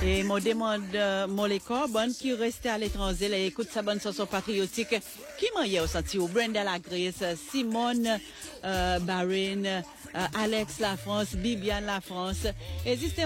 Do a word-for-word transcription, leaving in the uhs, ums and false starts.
Et mon demande euh, mon les bonne qui restait à l'étranger, là, écoute sa bonne chanson patriotique qui m'a hier au senti au Brenda la Grace, Simone euh, Barine, euh, Alex La France, Bibiane La France. Et